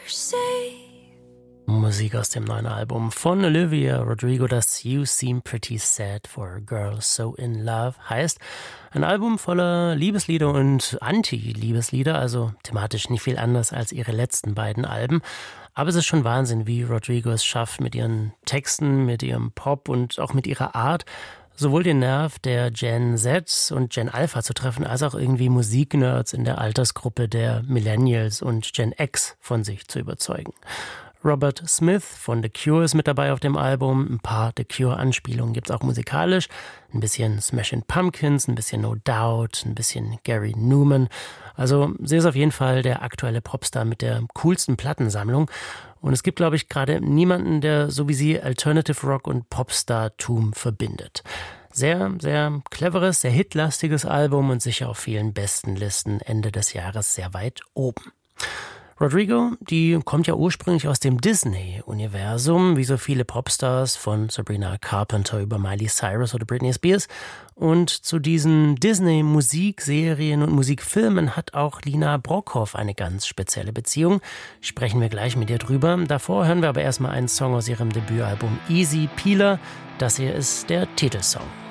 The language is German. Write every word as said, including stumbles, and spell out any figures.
Musik aus dem neuen Album von Olivia Rodrigo, das You Seem Pretty Sad for a Girl So in Love heißt. Ein Album voller Liebeslieder und Anti-Liebeslieder, also thematisch nicht viel anders als ihre letzten beiden Alben. Aber es ist schon Wahnsinn, wie Rodrigo es schafft, mit ihren Texten, mit ihrem Pop und auch mit ihrer Art, sowohl den Nerv der Gen Z und Gen Alpha zu treffen, als auch irgendwie Musiknerds in der Altersgruppe der Millennials und Gen X von sich zu überzeugen. Robert Smith von The Cure ist mit dabei auf dem Album. Ein paar The Cure-Anspielungen gibt's auch musikalisch. Ein bisschen Smashing Pumpkins, ein bisschen No Doubt, ein bisschen Gary Numan. Also sie ist auf jeden Fall der aktuelle Popstar mit der coolsten Plattensammlung. Und es gibt, glaube ich, gerade niemanden, der so wie sie Alternative Rock und Popstar-Tum verbindet. Sehr, sehr cleveres, sehr hitlastiges Album und sicher auf vielen besten Listen Ende des Jahres sehr weit oben. Rodrigo, die kommt ja ursprünglich aus dem Disney-Universum, wie so viele Popstars von Sabrina Carpenter über Miley Cyrus oder Britney Spears. Und zu diesen Disney-Musikserien und Musikfilmen hat auch Lina Brockhoff eine ganz spezielle Beziehung. Sprechen wir gleich mit ihr drüber. Davor hören wir aber erstmal einen Song aus ihrem Debütalbum Easy Peeler. Das hier ist der Titelsong.